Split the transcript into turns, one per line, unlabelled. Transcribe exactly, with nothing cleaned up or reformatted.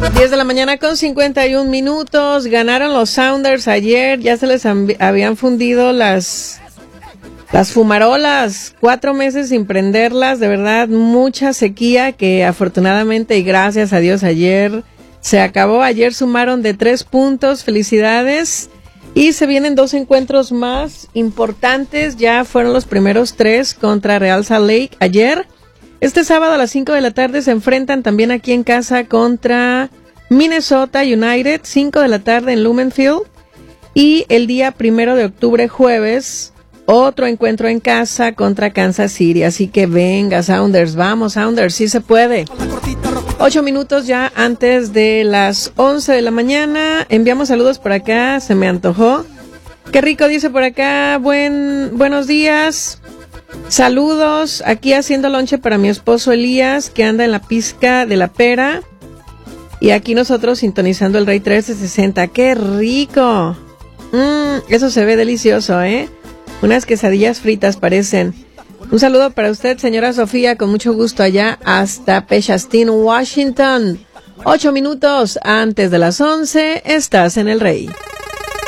diez de la mañana con cincuenta y un minutos. Ganaron los Sounders ayer. Ya se les amb- habían fundido las, las fumarolas. Cuatro meses sin prenderlas. De verdad, mucha sequía que afortunadamente y gracias a Dios ayer se acabó. Ayer sumaron de tres puntos. Felicidades. Y se vienen dos encuentros más importantes. Ya fueron los primeros tres contra Real Salt Lake ayer. Este sábado a las cinco de la tarde se enfrentan también aquí en casa contra Minnesota United, cinco de la tarde en Lumenfield. Y el día primero de octubre, jueves, otro encuentro en casa contra Kansas City. Así que venga, Sounders, vamos, Sounders, sí se puede. Ocho minutos ya antes de las once de la mañana. Enviamos saludos por acá, se me antojó. Qué rico, dice por acá, buen, buenos días. Saludos, aquí haciendo lonche para mi esposo Elías, que anda en la pizca de la pera. Y aquí nosotros sintonizando el Rey trece sesenta. ¡Qué rico! Mmm, eso se ve delicioso, ¿eh? Unas quesadillas fritas parecen. Un saludo para usted, señora Sofía, con mucho gusto allá hasta Peshastin, Washington. Ocho minutos antes de las once, estás en el Rey.